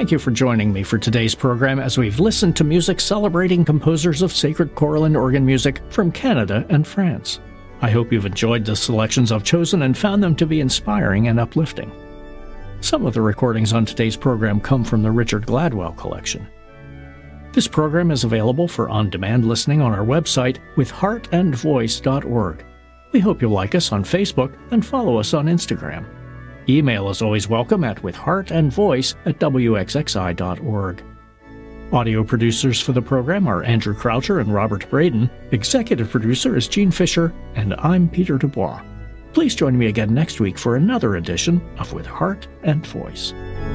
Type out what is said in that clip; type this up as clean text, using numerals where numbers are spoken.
Thank you for joining me for today's program as we've listened to music celebrating composers of sacred choral and organ music from Canada and France. I hope you've enjoyed the selections I've chosen and found them to be inspiring and uplifting. Some of the recordings on today's program come from the Richard Gladwell collection. This program is available for on-demand listening on our website, withheartandvoice.org. We hope you'll like us on Facebook and follow us on Instagram. Email is always welcome at withheartandvoice@wxxi.org. Audio producers for the program are Andrew Croucher and Robert Braden. Executive producer is Gene Fisher, and I'm Peter Dubois. Please join me again next week for another edition of With Heart and Voice.